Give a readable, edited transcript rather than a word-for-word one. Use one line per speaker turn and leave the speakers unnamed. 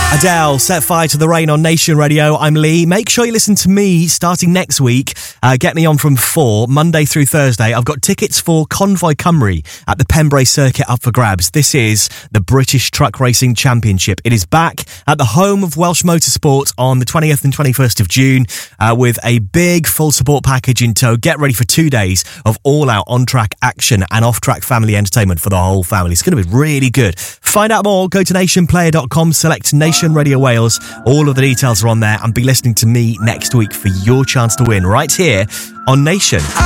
Adele, Set Fire to the Rain on Nation Radio. I'm Lee. Make sure you listen to me starting next week. Get me on from 4, Monday through Thursday. I've got tickets for Convoy Cymru at the Pembrey Circuit up for grabs. This is the British Truck Racing Championship. It is back at the home of Welsh Motorsport on the 20th and 21st of June with a big full support package in tow. Get ready for 2 days of all-out on-track action and off-track family entertainment for the whole family. It's going to be really good. Find out more. Go to nationplayer.com, select Nation Radio Wales. All of the details are on there, and be listening to me next week for your chance to win right here on Nation.